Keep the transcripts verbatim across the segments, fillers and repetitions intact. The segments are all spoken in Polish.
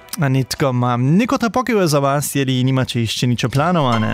A nitko mam niekotre pokiły za was, jeli nie macie jeszcze niczego planowane.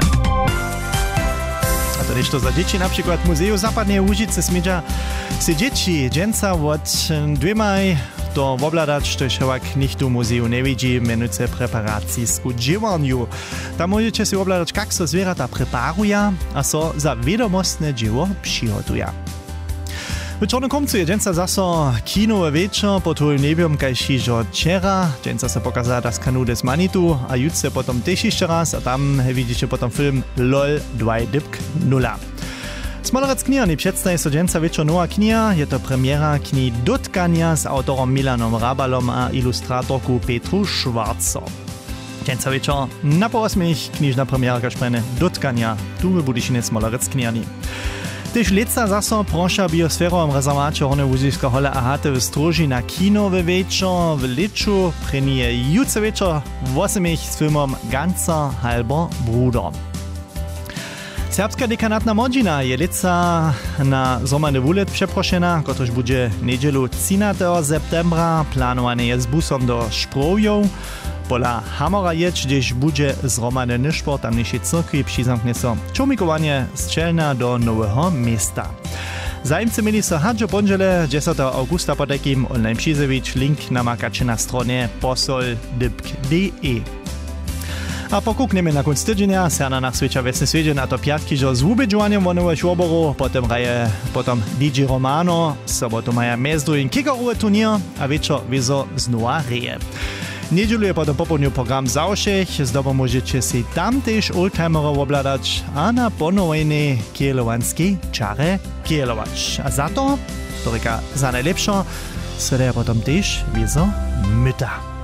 A to nešto za dzieci, na przykład w Muzeju Zapadnej Łužice smieđa si dzieci dżęca od dwymaj to wobladać, tož hewak nichtu muzeju nie widzi, mianujce preparacijsku dźěłarniu. Tam możecie si wobladać, jak so zwierata preparuja, a so za wiadomostne dzieło przygotuja. W Czarnym Komcu je dżęca zaso kinowy wieczor, po twoim nebiom kajś hižo wczera. Dżęca se pokazała das Kanu des Manitu, a jutce potom też jeszcze raz, a tam widzicie potom film LOL dwa nula. Smolerec kniha nie przedstawi so dżęca wieczor nowa kniha, je to premiera kni Dotkania z autorom Milanom Rabalom a ilustratorku Petru Schwarzo. Dżęca wieczor na po osmich knižna premiera szprene Dotkania, tu w Budyšinie Smolerec knihani. Tyž leca zaso proša biosférovém rezerváče Horné Łužiska hole a hate v Stroži na kinowy wieczor w Liczu. Prenie jutce wieczor w osemich z filmom Ganca halbo Bruder. Serbska dekanatna młodzina je leca na zomany wulet przeproszena, kotryż bude niedzielu trzynastego septembra. Planowane je z busom do Szprojow. Pola Hamora jedź, gdzieś bude zromane niszport tamniejszej cyrkwi, przyzamknie so czumikowanie z Czelna do Nowego Miasta. Zajemcy mieli so hadżo pondziele dziesiątego augusta po takim online przyzewić, link namakacie na stronie posol dybk kropka de. A pokukneme na konc tydzienia, serna nach sweča vesny svedže na to piatki, že z ubedžovanjem vonových oborov, potom raje, potom D J Romano, sobotu maja mezdrujen kickerové turnier a večer vizo znova reje. Niedzielu je potom popoludňu program Zaušech, zdobo môžete si tam tež oldtimerov obladať a na ponovenej kielovanskej čare kielovač. A za to, to reka za najlepšo, se daje potom tež vizo myta.